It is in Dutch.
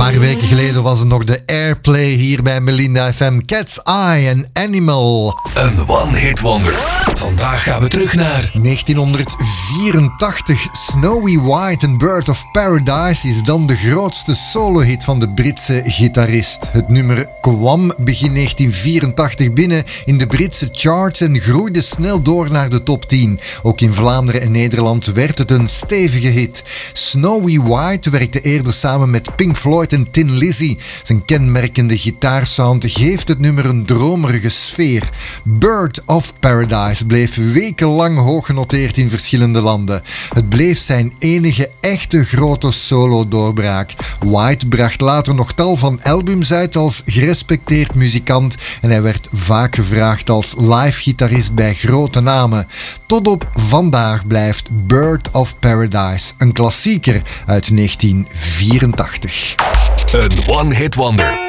paar weken geleden was het nog de airplay hier bij Melinda FM. Cat's Eye en Animal. Een one-hit wonder. Vandaag gaan we terug naar 1984. Snowy White and Bird of Paradise is dan de grootste solohit van de Britse gitarist. Het nummer kwam begin 1984 binnen in de Britse charts en groeide snel door naar de top 10. Ook in Vlaanderen en Nederland werd het een stevige hit. Snowy White werkte eerder samen met Pink Floyd en Tin Lizzy. Zijn kenmerkende gitaarsound geeft het nummer een dromerige sfeer. Bird of Paradise bleef wekenlang hoog genoteerd in verschillende landen. Het bleef zijn enige echte grote solo-doorbraak. White bracht later nog tal van albums uit als gerespecteerd muzikant en hij werd vaak gevraagd als live-gitarist bij grote namen. Tot op vandaag blijft Bird of Paradise een klassieker uit 1984. een one-hit wonder.